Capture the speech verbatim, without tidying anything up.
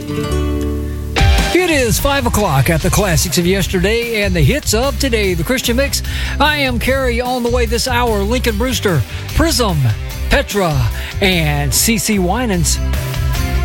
It is five o'clock at the classics of yesterday and the hits of today, the Christian Mix. I am Carrie. On the way this hour, Lincoln Brewster, Prism, Petra, and C C Winans.